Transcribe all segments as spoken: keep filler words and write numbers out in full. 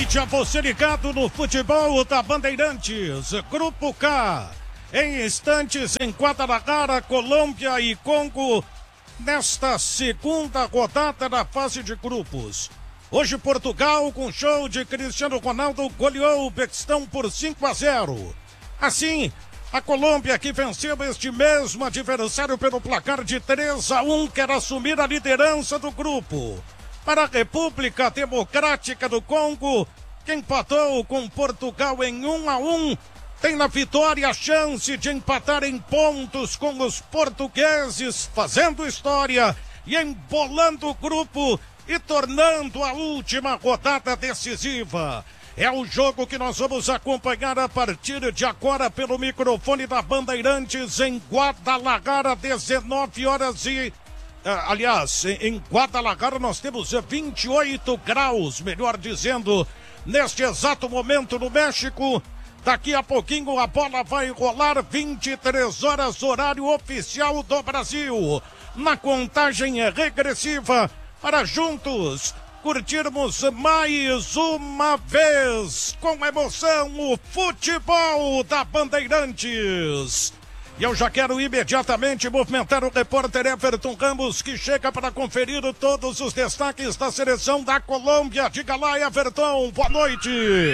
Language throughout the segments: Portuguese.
noite a você ligado no futebol da Bandeirantes. Grupo K. Em instantes em Guadalajara, Colômbia e Congo, nesta segunda rodada da fase de grupos. Hoje Portugal, com show de Cristiano Ronaldo, goleou o Uzbequistão por cinco a zero. Assim, a Colômbia, que venceu este mesmo adversário pelo placar de três a um, quer assumir a liderança do grupo. Para a República Democrática do Congo, que empatou com Portugal em um a um, tem na vitória a chance de empatar em pontos com os portugueses, fazendo história e embolando o grupo e tornando a última rodada decisiva. É o jogo que nós vamos acompanhar a partir de agora pelo microfone da Bandeirantes em Guadalajara, dezenove horas e... Aliás, em Guadalajara nós temos vinte e oito graus, melhor dizendo, neste exato momento no México. Daqui a pouquinho a bola vai rolar, vinte e três horas, horário oficial do Brasil. Na contagem regressiva para juntos curtirmos mais uma vez com emoção o futebol da Bandeirantes. E eu já quero imediatamente movimentar o repórter Everton Ramos, que chega para conferir todos os destaques da seleção da Colômbia. Diga lá, Everton, boa noite.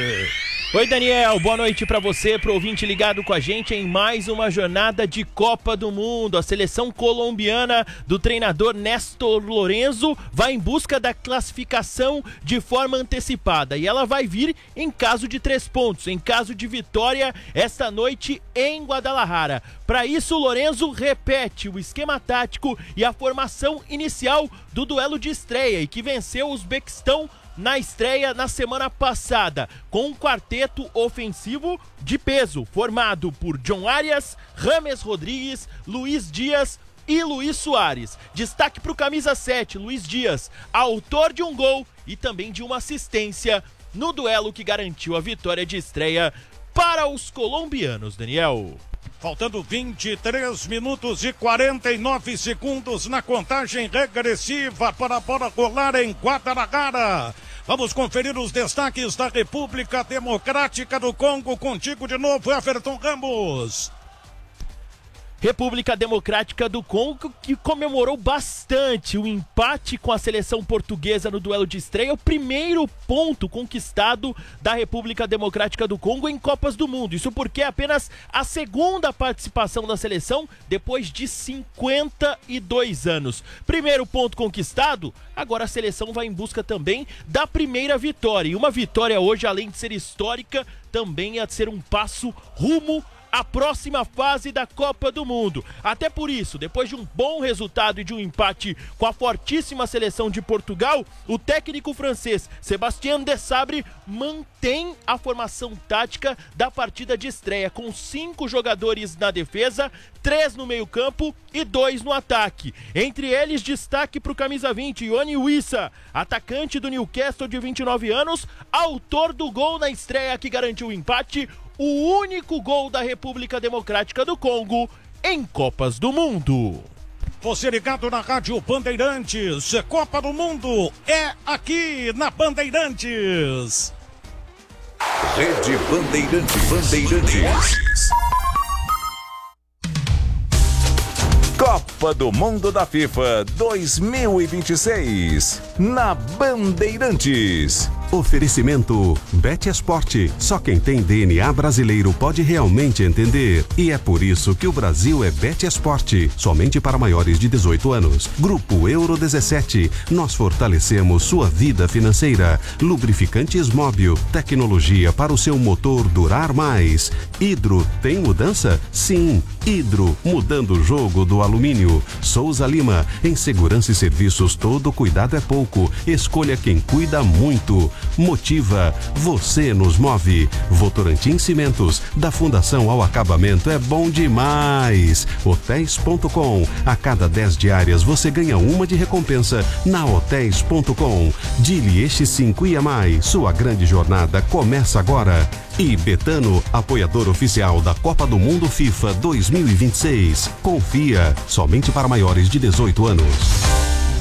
Oi, Daniel, boa noite para você, pro ouvinte ligado com a gente em mais uma jornada de Copa do Mundo. A seleção colombiana do treinador Néstor Lorenzo vai em busca da classificação de forma antecipada e ela vai vir em caso de três pontos, em caso de vitória esta noite em Guadalajara. Para isso, Lorenzo repete o esquema tático e a formação inicial do duelo de estreia e que venceu o Uzbequistão na estreia na semana passada, com um quarteto ofensivo de peso, formado por John Arias, James Rodrigues, Luiz Dias e Luiz Soares. Destaque para o camisa sete, Luiz Dias, autor de um gol e também de uma assistência no duelo que garantiu a vitória de estreia para os colombianos, Daniel. Faltando vinte e três minutos e quarenta e nove segundos na contagem regressiva para a bola rolar em Guadalajara. Vamos conferir os destaques da República Democrática do Congo. Contigo de novo, Everton Ramos. República Democrática do Congo, que comemorou bastante o empate com a seleção portuguesa no duelo de estreia, o primeiro ponto conquistado da República Democrática do Congo em Copas do Mundo. Isso porque é apenas a segunda participação da seleção depois de cinquenta e dois anos. Primeiro ponto conquistado, agora a seleção vai em busca também da primeira vitória. E uma vitória hoje, além de ser histórica, também ia ser um passo rumo a próxima fase da Copa do Mundo. Até por isso, depois de um bom resultado e de um empate com a fortíssima seleção de Portugal, o técnico francês Sébastien Desabre mantém a formação tática da partida de estreia, com cinco jogadores na defesa, três no meio-campo e dois no ataque. Entre eles, destaque para o camisa vinte, Yoni Wissa, atacante do Newcastle de vinte e nove anos, autor do gol na estreia que garantiu o empate, o único gol da República Democrática do Congo em Copas do Mundo. Você ligado na Rádio Bandeirantes, Copa do Mundo é aqui na Bandeirantes. Rede Bandeirantes. Bandeirantes. Copa do Mundo da FIFA dois mil e vinte e seis na Bandeirantes. Oferecimento Bet Esporte. Só quem tem D N A brasileiro pode realmente entender. E é por isso que o Brasil é Bet Esporte. Somente para maiores de dezoito anos. Grupo Euro dezessete. Nós fortalecemos sua vida financeira. Lubrificantes Móbil. Tecnologia para o seu motor durar mais. Hidro. Tem mudança? Sim. Hidro. Mudando o jogo do alumínio. Souza Lima. Em segurança e serviços, todo cuidado é pouco. Escolha quem cuida muito. Motiva, você nos move. Votorantim Cimentos, da Fundação ao Acabamento é bom demais. Hotéis ponto com, a cada dez diárias você ganha uma de recompensa na Hotéis ponto com. Dilieste cinco I A M A I, sua grande jornada começa agora. E Betano, apoiador oficial da Copa do Mundo FIFA dois mil e vinte e seis. Confia, somente para maiores de dezoito anos.